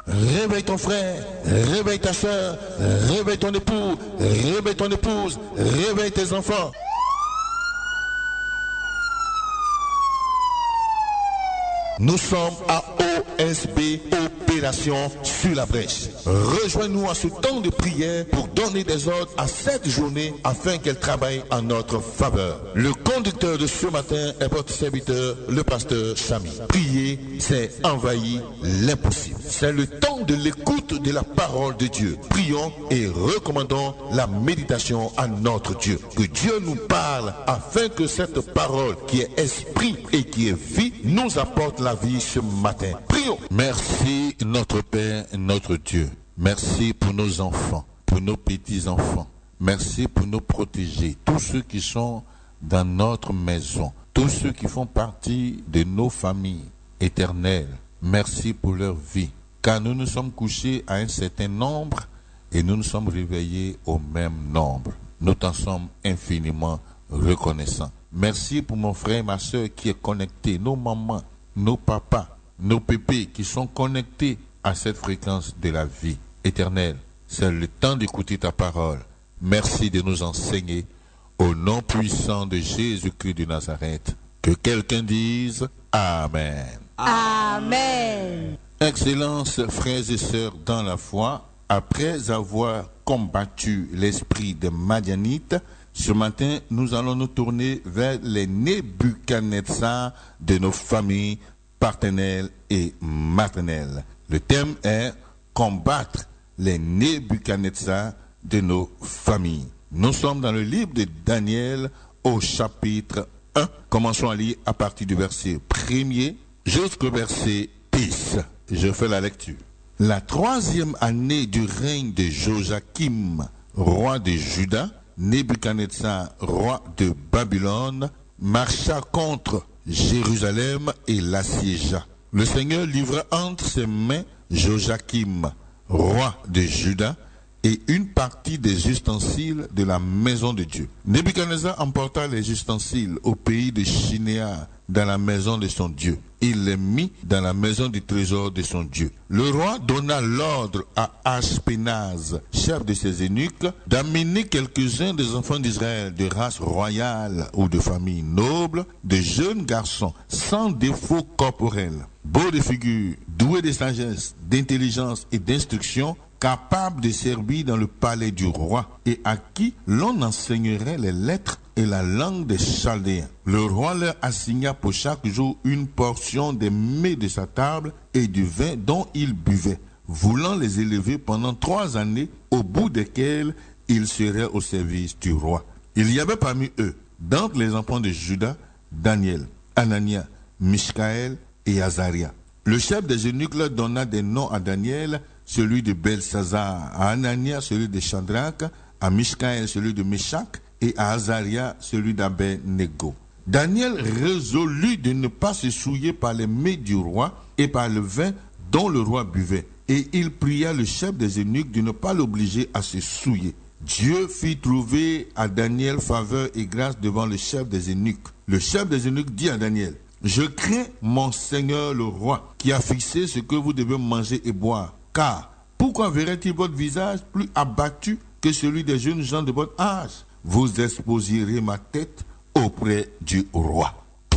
Réveille ton frère, réveille ta soeur, réveille ton époux, réveille ton épouse, réveille tes enfants. Nous sommes à OSB, Opération sur la brèche. Rejoins-nous à ce temps de prière pour donner des ordres à cette journée afin qu'elle travaille en notre faveur. Le conducteur de ce matin est votre serviteur, le pasteur Chami. Prier, c'est envahir l'impossible. C'est le temps de l'écoute de la parole de Dieu. Prions et recommandons la méditation à notre Dieu. Que Dieu nous parle afin que cette parole qui est esprit et qui est vie nous apporte la vie ce matin. Prions. Merci notre Père, notre Dieu. Merci pour nos enfants, pour nos petits-enfants. Merci pour nos protégés, tous ceux qui sont dans notre maison, tous ceux qui font partie de nos familles éternelles. Merci pour leur vie, car nous nous sommes couchés à un certain nombre et nous nous sommes réveillés au même nombre. Nous t'en sommes infiniment reconnaissants. Merci pour mon frère et ma soeur qui est connecté, nos mamans, nos papas, nos pépés qui sont connectés à cette fréquence de la vie éternelle. C'est le temps d'écouter ta parole. Merci de nous enseigner au nom puissant de Jésus-Christ de Nazareth. Que quelqu'un dise Amen. Amen. Excellences, frères et sœurs dans la foi, après avoir combattu l'esprit des Madianites, ce matin, nous allons nous tourner vers les Nebuchadnezzar de nos familles paternelles et maternelles. Le thème est combattre les Nebuchadnezzar de nos familles. Nous sommes dans le livre de Daniel au chapitre 1. Commençons à lire à partir du verset 1er jusqu'au verset 10. Je fais la lecture. La 3e année du règne de Joachim, roi de Juda, Nebuchadnezzar, roi de Babylone, marcha contre Jérusalem et l'assiégea. Le Seigneur livra entre ses mains Joachim, roi de Juda, et une partie des ustensiles de la maison de Dieu. Nebuchadnezzar emporta les ustensiles au pays de Shinéar, dans la maison de son Dieu. Il les mit dans la maison du trésor de son Dieu. Le roi donna l'ordre à Ashpenaz, chef de ses eunuques, d'amener quelques-uns des enfants d'Israël de race royale ou de famille noble, de jeunes garçons sans défaut corporel, beaux de figure, doués de sagesse, d'intelligence et d'instruction, capables de servir dans le palais du roi et à qui l'on enseignerait les lettres et la langue des Chaldéens. Le roi leur assigna pour chaque jour une portion des mets de sa table et du vin dont ils buvaient, voulant les élever pendant 3 années, au bout desquelles ils seraient au service du roi. Il y avait parmi eux, d'entre les enfants de Juda, Daniel, Anania, Mishkaël et Azaria. Le chef des eunuques leur donna des noms à Daniel, celui de Belshazzar, à Anania, celui de Shadrach, à Mishkaël, celui de Meshach, et à Azaria, celui d'Abed-Nego. Daniel résolut de ne pas se souiller par les mets du roi et par le vin dont le roi buvait. Et il pria le chef des eunuques de ne pas l'obliger à se souiller. Dieu fit trouver à Daniel faveur et grâce devant le chef des eunuques. Le chef des eunuques dit à Daniel: je crains mon Seigneur le roi, qui a fixé ce que vous devez manger et boire. Car pourquoi verrait-il votre visage plus abattu que celui des jeunes gens de votre âge? Vous exposerez ma tête auprès du roi.